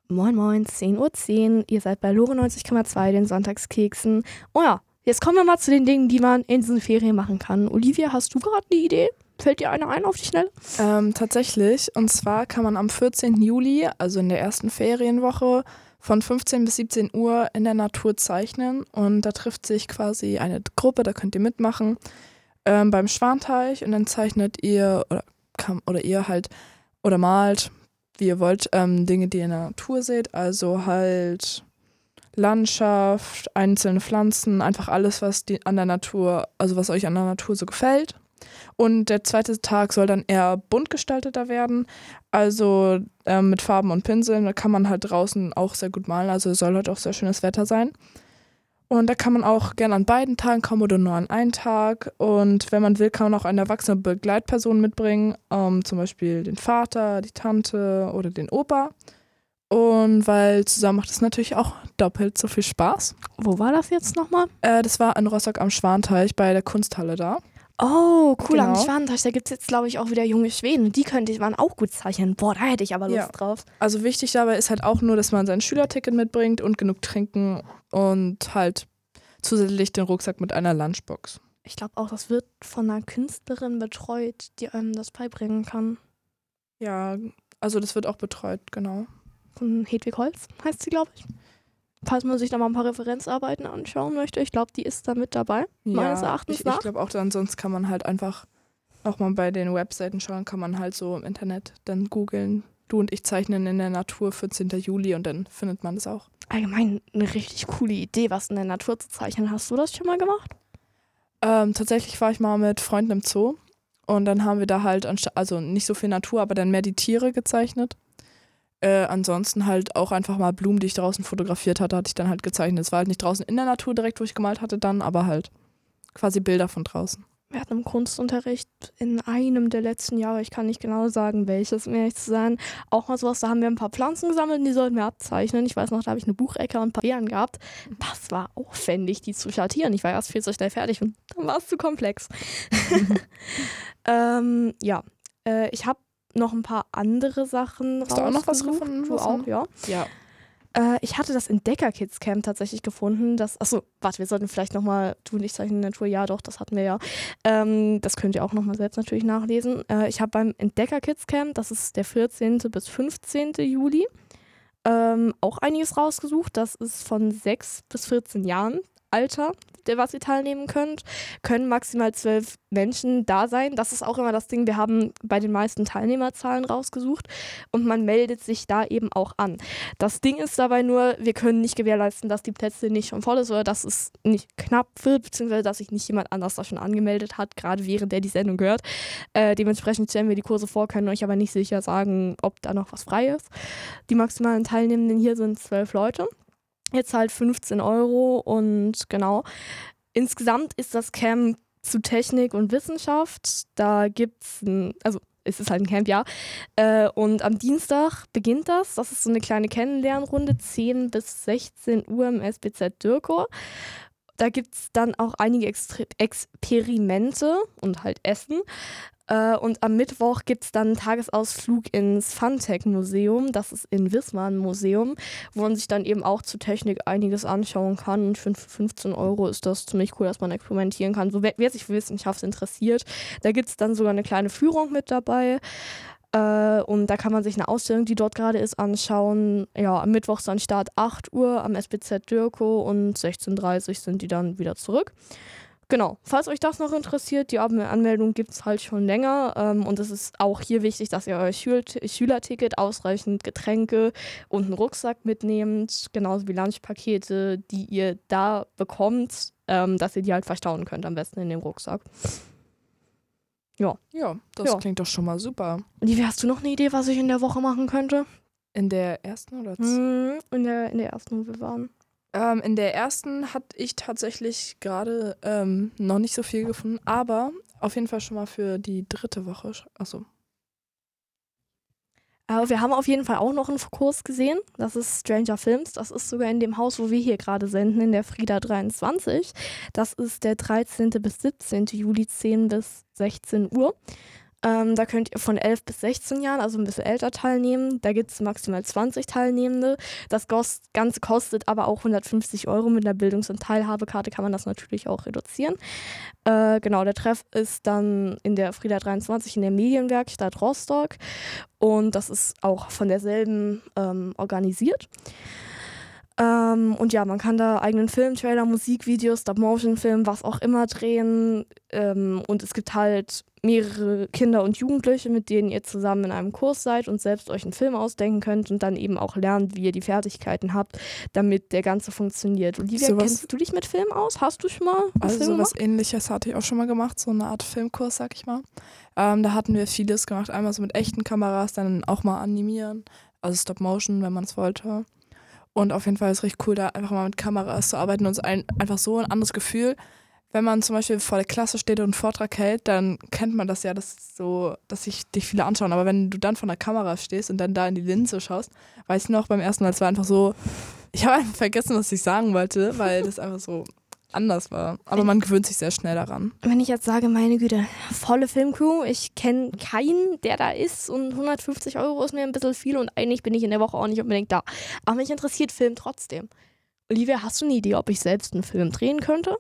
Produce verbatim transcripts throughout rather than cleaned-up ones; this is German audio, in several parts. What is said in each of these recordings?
Moin Moin, zehn Uhr zehn. Ihr seid bei Lore neunzig Komma zwei, den Sonntagskeksen. Oh ja, jetzt kommen wir mal zu den Dingen, die man in diesen Ferien machen kann. Olivia, hast du gerade eine Idee? Fällt dir eine ein auf die Schnelle? Ähm, tatsächlich. Und zwar kann man am vierzehnten Juli, also in der ersten Ferienwoche, von fünfzehn bis siebzehn Uhr in der Natur zeichnen. Und da trifft sich quasi eine Gruppe, da könnt ihr mitmachen, ähm, beim Schwanteich. Und dann zeichnet ihr oder, kann, oder ihr halt oder malt, wie ihr wollt, ähm, Dinge, die ihr in der Natur seht. Also halt Landschaft, einzelne Pflanzen, einfach alles, was die an der Natur, also was euch an der Natur so gefällt. Und der zweite Tag soll dann eher bunt gestalteter werden, also ähm, mit Farben und Pinseln. Da kann man halt draußen auch sehr gut malen, also soll halt auch sehr schönes Wetter sein. Und da kann man auch gerne an beiden Tagen kommen oder nur an einem Tag. Und wenn man will, kann man auch eine erwachsene Begleitperson mitbringen, ähm, zum Beispiel den Vater, die Tante oder den Opa. Und weil zusammen macht es natürlich auch doppelt so viel Spaß. Wo war das jetzt nochmal? Äh, das war in Rostock am Schwanteich bei der Kunsthalle da. Oh, cool, Genau. am Schwanenteich, da gibt es jetzt, glaube ich, auch wieder junge Schweden. Die könnte man auch gut zeichnen. Boah, da hätte ich aber Lust Ja. drauf. Also wichtig dabei ist halt auch nur, dass man sein Schülerticket mitbringt und genug trinken und halt zusätzlich den Rucksack mit einer Lunchbox. Ich glaube auch, das wird von einer Künstlerin betreut, die einem das beibringen kann. Ja, also das wird auch betreut, genau. Von Hedwig Holz heißt sie, glaube ich. Falls man sich da mal ein paar Referenzarbeiten anschauen möchte. Ich glaube, die ist da mit dabei, meines Erachtens ich, nach. Ich glaube auch, dann sonst kann man halt einfach auch mal bei den Webseiten schauen, kann man halt so im Internet dann googeln. Du und ich zeichnen in der Natur vierzehnten Juli und dann findet man das auch. Allgemein eine richtig coole Idee, was in der Natur zu zeichnen. Hast du das schon mal gemacht? Ähm, tatsächlich war ich mal mit Freunden im Zoo und dann haben wir da halt, ansta- also nicht so viel Natur, aber dann mehr die Tiere gezeichnet. Äh, ansonsten halt auch einfach mal Blumen, die ich draußen fotografiert hatte, hatte ich dann halt gezeichnet. Es war halt nicht draußen in der Natur direkt, wo ich gemalt hatte dann, aber halt quasi Bilder von draußen. Wir hatten im Kunstunterricht in einem der letzten Jahre, ich kann nicht genau sagen, welches, um ehrlich zu sein, auch mal sowas, da haben wir ein paar Pflanzen gesammelt und die sollten wir abzeichnen. Ich weiß noch, da habe ich eine Buchecke und ein paar Beeren gehabt. Das war aufwendig, die zu schattieren. Ich war erst viel zu schnell fertig und dann war es zu komplex. ähm, ja, äh, ich habe noch ein paar andere Sachen Hast du auch noch was rausgesucht. gefunden? Du auch, ja. Ja. Äh, ich hatte das Entdecker-Kids-Camp tatsächlich gefunden. Das, achso, warte, wir sollten vielleicht nochmal, du und ich zeichnen in der Natur, ja doch, das hatten wir ja. Ähm, das könnt ihr auch nochmal selbst natürlich nachlesen. Äh, ich habe beim Entdecker-Kids-Camp, das ist der vierzehnten bis fünfzehnten Juli, ähm, auch einiges rausgesucht. Das ist von sechs bis vierzehn Jahren Alter, der was ihr teilnehmen könnt, können maximal zwölf Menschen da sein. Das ist auch immer das Ding, wir haben bei den meisten Teilnehmerzahlen rausgesucht und man meldet sich da eben auch an. Das Ding ist dabei nur, wir können nicht gewährleisten, dass die Plätze nicht schon voll ist oder dass es nicht knapp wird, beziehungsweise dass sich nicht jemand anders da schon angemeldet hat, gerade während der die Sendung hört. Äh, dementsprechend stellen wir die Kurse vor, können euch aber nicht sicher sagen, ob da noch was frei ist. Die maximalen Teilnehmenden hier sind zwölf Leute. Jetzt halt fünfzehn Euro und genau. Insgesamt ist das Camp zu Technik und Wissenschaft. Da gibt's ein, also es ist halt ein Camp, ja. Äh, und am Dienstag beginnt das. Das ist so eine kleine Kennenlernrunde, zehn bis sechzehn Uhr im S B Z Dürkow. Da gibt es dann auch einige Extre- Experimente und halt Essen. Äh, und am Mittwoch gibt es dann einen Tagesausflug ins Funtech-Museum. Das ist in Wismar ein Museum, wo man sich dann eben auch zu Technik einiges anschauen kann. Und für fünfzehn Euro ist das ziemlich cool, dass man experimentieren kann. So, wer, wer sich für Wissenschaft interessiert, da gibt es dann sogar eine kleine Führung mit dabei. Äh, und da kann man sich eine Ausstellung, die dort gerade ist, anschauen. Ja, am Mittwoch ist dann Start acht Uhr am S B Z Dürkow und sechzehn Uhr dreißig sind die dann wieder zurück. Genau, falls euch das noch interessiert, die Anmeldung gibt es halt schon länger ähm, und es ist auch hier wichtig, dass ihr euer Schül- Schülerticket, ausreichend Getränke und einen Rucksack mitnehmt, genauso wie Lunchpakete, die ihr da bekommt, ähm, dass ihr die halt verstauen könnt, am besten in dem Rucksack. Ja. Ja, das Ja. klingt doch schon mal super. Olivia, hast du noch eine Idee, was ich in der Woche machen könnte? In der ersten oder z- Hm, in der, in der ersten, wo wir waren. ähm, in der ersten hatte ich tatsächlich gerade ähm, noch nicht so viel gefunden, aber auf jeden Fall schon mal für die dritte Woche. Achso. Aber wir haben auf jeden Fall auch noch einen Kurs gesehen. Das ist Stranger Films. Das ist sogar in dem Haus, wo wir hier gerade senden, in der Frieda dreiundzwanzig. Das ist der dreizehnten bis siebzehnten Juli, zehn bis sechzehn Uhr. Ähm, da könnt ihr von elf bis sechzehn Jahren, also ein bisschen älter, teilnehmen. Da gibt es maximal zwanzig Teilnehmende. Das Ganze kostet aber auch hundertfünfzig Euro. Mit einer Bildungs- und Teilhabekarte kann man das natürlich auch reduzieren. Äh, genau, der Treff ist dann in der Frieda dreiundzwanzig in der Medienwerkstatt Rostock. Und das ist auch von derselben ähm, organisiert. Ähm, und ja, man kann da eigenen Film, Trailer, Musikvideos, Stop-Motion-Film, was auch immer drehen. Ähm, und es gibt halt mehrere Kinder und Jugendliche, mit denen ihr zusammen in einem Kurs seid und selbst euch einen Film ausdenken könnt und dann eben auch lernt, wie ihr die Fertigkeiten habt, damit der Ganze funktioniert. Olivia, Sowas- kennst du dich mit Film aus? Hast du schon mal einen Also Film sowas gemacht? Ähnliches hatte ich auch schon mal gemacht, so eine Art Filmkurs, sag ich mal. Ähm, da hatten wir vieles gemacht, einmal so mit echten Kameras, dann auch mal animieren, also Stop-Motion, wenn man es wollte. Und auf jeden Fall ist es richtig cool, da einfach mal mit Kameras zu arbeiten und es ist ein, einfach so ein anderes Gefühl. Wenn man zum Beispiel vor der Klasse steht und einen Vortrag hält, dann kennt man das ja, dass, so, dass sich dich viele anschauen. Aber wenn du dann vor der Kamera stehst und dann da in die Linse schaust, weiß ich noch, beim ersten Mal, es war einfach so, ich habe einfach vergessen, was ich sagen wollte, weil das einfach so anders war. Aber man gewöhnt sich sehr schnell daran. Wenn ich jetzt sage, meine Güte, volle Filmcrew, ich kenne keinen, der da ist und hundertfünfzig Euro ist mir ein bisschen viel und eigentlich bin ich in der Woche auch nicht unbedingt da. Aber mich interessiert Film trotzdem. Olivia, hast du eine Idee, ob ich selbst einen Film drehen könnte?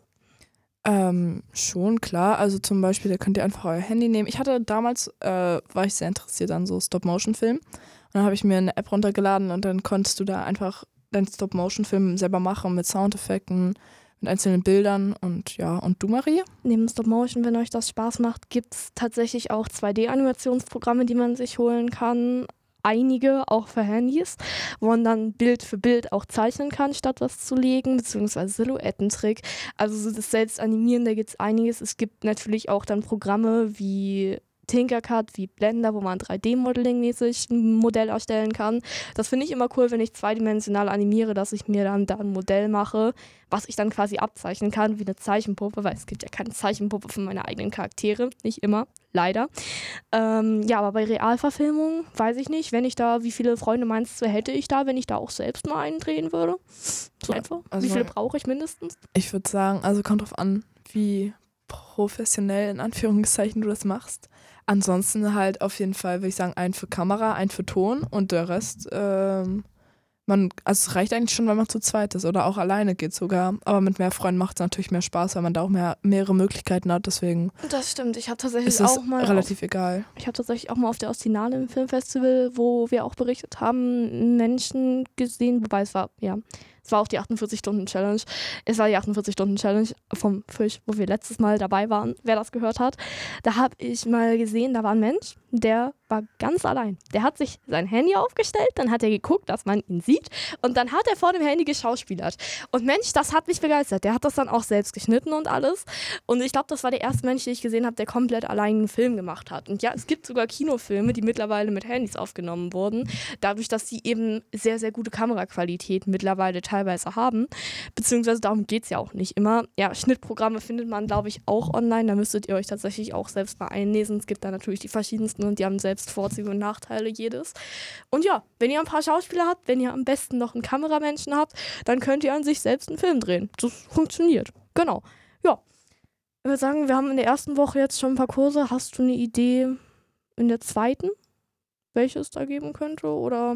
Ähm, schon, klar. Also zum Beispiel, da könnt ihr einfach euer Handy nehmen. Ich hatte damals, äh, war ich sehr interessiert an so Stop-Motion-Filmen. Und dann habe ich mir eine App runtergeladen und dann konntest du da einfach deinen Stop-Motion-Film selber machen mit Soundeffekten, mit einzelnen Bildern und ja. Und du, Marie? Neben Stop-Motion, wenn euch das Spaß macht, gibt es tatsächlich auch zwei D-Animationsprogramme, die man sich holen kann. Einige auch für Handys, wo man dann Bild für Bild auch zeichnen kann, statt was zu legen, beziehungsweise Silhouettentrick. Also so das Selbstanimieren, da gibt es einiges. Es gibt natürlich auch dann Programme wie Tinkercad, wie Blender, wo man drei D-Modeling-mäßig ein Modell erstellen kann. Das finde ich immer cool, wenn ich zweidimensional animiere, dass ich mir dann da ein Modell mache, was ich dann quasi abzeichnen kann, wie eine Zeichenpuppe, weil es gibt ja keine Zeichenpuppe für meine eigenen Charaktere, nicht immer, leider. Ähm, ja, aber bei Realverfilmungen weiß ich nicht, wenn ich da, wie viele Freunde meinst du, hätte ich da, wenn ich da auch selbst mal einen drehen würde? So einfach. Also wie viele brauche ich mindestens? Ich würde sagen, also kommt drauf an, wie professionell in Anführungszeichen du das machst. Ansonsten halt auf jeden Fall, würde ich sagen, ein für Kamera, ein für Ton und der Rest, ähm, man, also es reicht eigentlich schon, wenn man zu zweit ist oder auch alleine geht sogar. Aber mit mehr Freunden macht es natürlich mehr Spaß, weil man da auch mehr, mehrere Möglichkeiten hat. Deswegen Das stimmt, ich habe tatsächlich ist es auch mal relativ egal. Ich habe tatsächlich auch mal auf der Ostinale im Filmfestival, wo wir auch berichtet haben, Menschen gesehen, wobei es war, ja, es war auch die achtundvierzig-Stunden-Challenge. Es war die achtundvierzig-Stunden-Challenge vom Fisch, wo wir letztes Mal dabei waren, wer das gehört hat. Da habe ich mal gesehen, da war ein Mensch, der war ganz allein. Der hat sich sein Handy aufgestellt, dann hat er geguckt, dass man ihn sieht und dann hat er vor dem Handy geschauspielert. Und Mensch, das hat mich begeistert. Der hat das dann auch selbst geschnitten und alles. Und ich glaube, das war der erste Mensch, den ich gesehen habe, der komplett allein einen Film gemacht hat. Und ja, es gibt sogar Kinofilme, die mittlerweile mit Handys aufgenommen wurden, dadurch, dass sie eben sehr, sehr gute Kameraqualität mittlerweile teilweise haben. Beziehungsweise darum geht es ja auch nicht immer. Ja, Schnittprogramme findet man, glaube ich, auch online. Da müsstet ihr euch tatsächlich auch selbst mal einlesen. Es gibt da natürlich die verschiedensten und die haben selbst Vorzüge und Nachteile jedes. Und ja, wenn ihr ein paar Schauspieler habt, wenn ihr am besten noch einen Kameramenschen habt, dann könnt ihr an sich selbst einen Film drehen. Das funktioniert. Genau. Ja. Ich würde sagen, wir haben in der ersten Woche jetzt schon ein paar Kurse. Hast du eine Idee in der zweiten, welche es da geben könnte? Oder?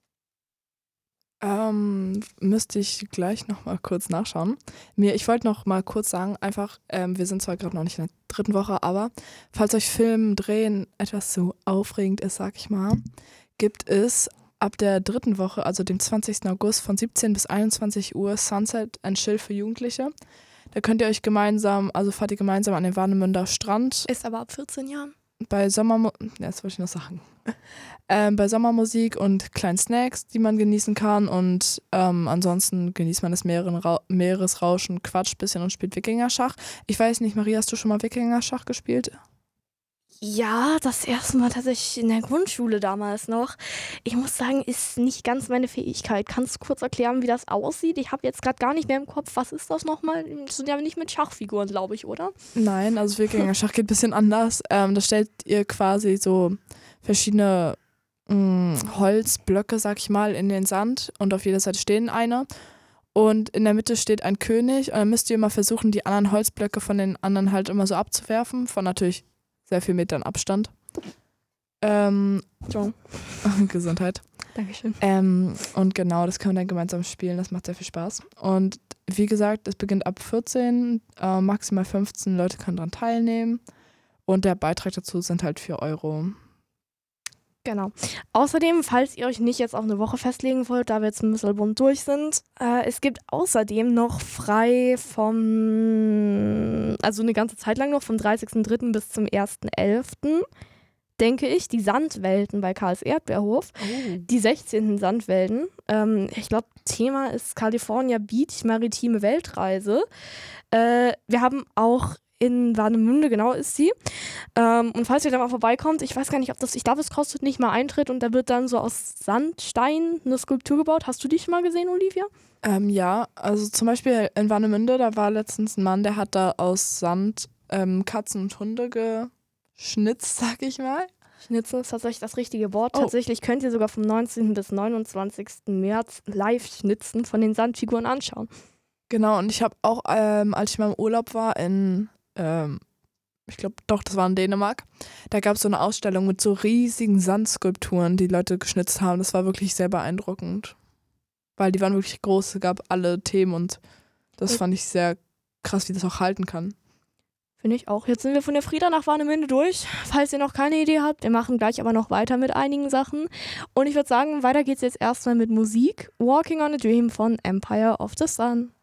Ähm, müsste ich gleich noch mal kurz nachschauen. Mir, ich wollte noch mal kurz sagen, einfach, ähm, wir sind zwar gerade noch nicht in der dritten Woche, aber falls euch Film drehen etwas so aufregend ist, sag ich mal, gibt es ab der dritten Woche, also dem zwanzigsten August von siebzehn bis einundzwanzig Uhr Sunset and Chill für Jugendliche. Da könnt ihr euch gemeinsam, also fahrt ihr gemeinsam an den Warnemünder Strand. Ist aber ab vierzehn Jahren. Bei Sommermusik, ja, das wollte ich noch sagen. ähm, bei Sommermusik und kleinen Snacks, die man genießen kann. Und ähm, ansonsten genießt man das Meeren, Meeresrauschen, quatscht ein bisschen und spielt Wikingerschach. Ich weiß nicht, Maria, hast du schon mal Wikingerschach gespielt? Ja, das erste Mal tatsächlich in der Grundschule damals noch. Ich muss sagen, ist nicht ganz meine Fähigkeit. Kannst du kurz erklären, wie das aussieht? Ich habe jetzt gerade gar nicht mehr im Kopf. Was ist das nochmal? Das sind ja nicht mit Schachfiguren, glaube ich, oder? Nein, also Wikingerschach geht ein bisschen anders. Ähm, da stellt ihr quasi so verschiedene mh, Holzblöcke, sag ich mal, in den Sand und auf jeder Seite stehen eine. Und in der Mitte steht ein König und dann müsst ihr immer versuchen, die anderen Holzblöcke von den anderen halt immer so abzuwerfen, von natürlich sehr viel Metern Abstand. Ähm, So. Gesundheit. Dankeschön. Ähm, und genau, das können wir dann gemeinsam spielen. Das macht sehr viel Spaß. Und wie gesagt, es beginnt ab vierzehn, äh, maximal fünfzehn Leute können daran teilnehmen. Und der Beitrag dazu sind halt vier Euro. Genau. Außerdem, falls ihr euch nicht jetzt auf eine Woche festlegen wollt, da wir jetzt ein bisschen bunt durch sind, äh, es gibt außerdem noch frei vom, also eine ganze Zeit lang noch, vom dreißigsten dritten bis zum ersten elften denke ich, die Sandwelten bei Karls Erdbeerhof. Oh. Die sechzehnten Sandwelten. Ähm, ich glaube, Thema ist California Beach, maritime Weltreise. Äh, wir haben auch in Warnemünde, genau ist sie. Ähm, und falls ihr da mal vorbeikommt, ich weiß gar nicht, ob das, ich glaube, es kostet nicht mal Eintritt und da wird dann so aus Sandstein eine Skulptur gebaut. Hast du die schon mal gesehen, Olivia? Ähm, ja, also zum Beispiel in Warnemünde, da war letztens ein Mann, der hat da aus Sand ähm, Katzen und Hunde geschnitzt, sag ich mal. Schnitzel ist tatsächlich das richtige Wort. Oh. Tatsächlich könnt ihr sogar vom neunzehnten bis neunundzwanzigsten März Live-Schnitzen von den Sandfiguren anschauen. Genau, und ich habe auch, ähm, als ich mal im Urlaub war in, ähm, ich glaube doch, das war in Dänemark, da gab es so eine Ausstellung mit so riesigen Sandskulpturen, die Leute geschnitzt haben. Das war wirklich sehr beeindruckend, weil die waren wirklich groß, es gab alle Themen und das fand ich sehr krass, wie das auch halten kann. Finde ich auch. Jetzt sind wir von der Frieda nach Warnemünde durch. Falls ihr noch keine Idee habt, wir machen gleich aber noch weiter mit einigen Sachen. Und ich würde sagen, weiter geht's jetzt erstmal mit Musik. Walking on a Dream von Empire of the Sun.